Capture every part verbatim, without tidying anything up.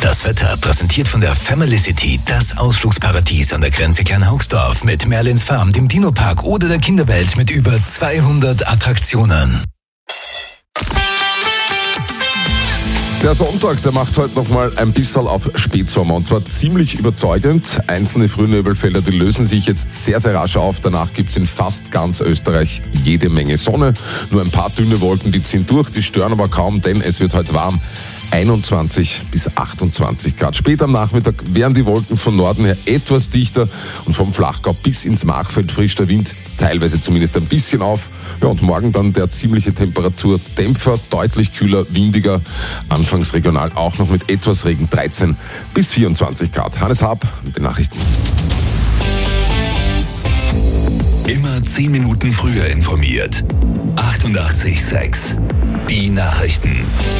Das Wetter präsentiert von der Family City, das Ausflugsparadies an der Grenze Kleinhaugsdorf mit Merlins Farm, dem Dino-Park oder der Kinderwelt mit über zweihundert Attraktionen. Der Sonntag, der macht heute nochmal ein bisschen auf Spätsommer und zwar ziemlich überzeugend. Einzelne Frühnebelfelder, die lösen sich jetzt sehr, sehr rasch auf. Danach gibt es in fast ganz Österreich jede Menge Sonne. Nur ein paar dünne Wolken, die ziehen durch, die stören aber kaum, denn es wird heute warm. einundzwanzig bis achtundzwanzig Grad. Später am Nachmittag werden die Wolken von Norden her etwas dichter und vom Flachgau bis ins Machfeld frischt der Wind teilweise zumindest ein bisschen auf. Ja, und morgen dann der ziemliche Temperaturdämpfer, deutlich kühler, windiger, anfangs regional auch noch mit etwas Regen, dreizehn bis vierundzwanzig Grad. Hannes Haab mit den Nachrichten. Immer zehn Minuten früher informiert. achtundachtzig Komma sechs. Die Nachrichten.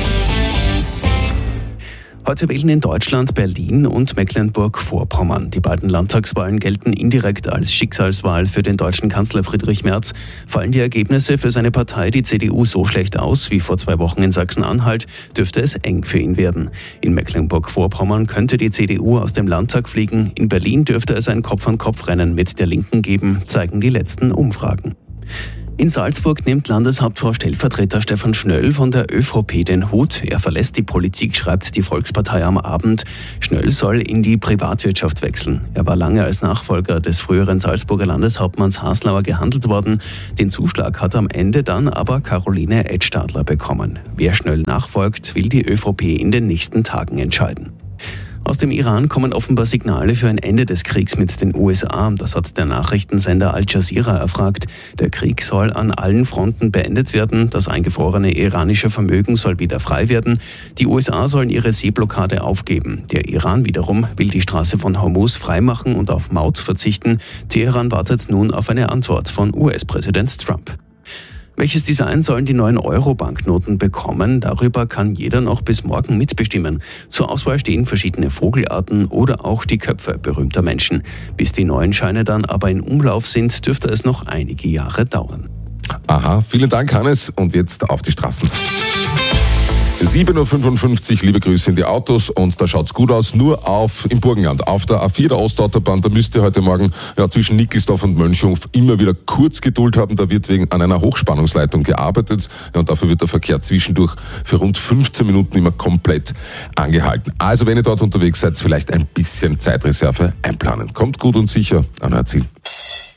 Heute wählen in Deutschland Berlin und Mecklenburg-Vorpommern. Die beiden Landtagswahlen gelten indirekt als Schicksalswahl für den deutschen Kanzler Friedrich Merz. Fallen die Ergebnisse für seine Partei, die C D U, so schlecht aus wie vor zwei Wochen in Sachsen-Anhalt, dürfte es eng für ihn werden. In Mecklenburg-Vorpommern könnte die C D U aus dem Landtag fliegen. In Berlin dürfte es ein Kopf-an-Kopf-Rennen mit der Linken geben, zeigen die letzten Umfragen. In Salzburg nimmt Landeshauptfrau Stellvertreter Stefan Schnöll von der ÖVP den Hut. Er verlässt die Politik, schreibt die Volkspartei am Abend. Schnöll soll in die Privatwirtschaft wechseln. Er war lange als Nachfolger des früheren Salzburger Landeshauptmanns Haslauer gehandelt worden. Den Zuschlag hat am Ende dann aber Caroline Edstadler bekommen. Wer Schnöll nachfolgt, will die ÖVP in den nächsten Tagen entscheiden. Aus dem Iran kommen offenbar Signale für ein Ende des Kriegs mit den U S A. Das hat der Nachrichtensender Al Jazeera erfragt. Der Krieg soll an allen Fronten beendet werden. Das eingefrorene iranische Vermögen soll wieder frei werden. Die U S A sollen ihre Seeblockade aufgeben. Der Iran wiederum will die Straße von Hormuz freimachen und auf Maut verzichten. Teheran wartet nun auf eine Antwort von U S-Präsident Trump. Welches Design sollen die neuen Euro-Banknoten bekommen? Darüber kann jeder noch bis morgen mitbestimmen. Zur Auswahl stehen verschiedene Vogelarten oder auch die Köpfe berühmter Menschen. Bis die neuen Scheine dann aber in Umlauf sind, dürfte es noch einige Jahre dauern. Aha, vielen Dank, Hannes. Und jetzt auf die Straßen. sieben Uhr fünfundfünfzig, liebe Grüße in die Autos und da schaut's gut aus, nur auf im Burgenland. Auf der A vier der Ostautobahn, da müsst ihr heute Morgen ja, zwischen Nickelsdorf und Mönchhof immer wieder kurz Geduld haben. Da wird wegen an einer Hochspannungsleitung gearbeitet ja, und dafür wird der Verkehr zwischendurch für rund fünfzehn Minuten immer komplett angehalten. Also wenn ihr dort unterwegs seid, vielleicht ein bisschen Zeitreserve einplanen. Kommt gut und sicher an euer Ziel.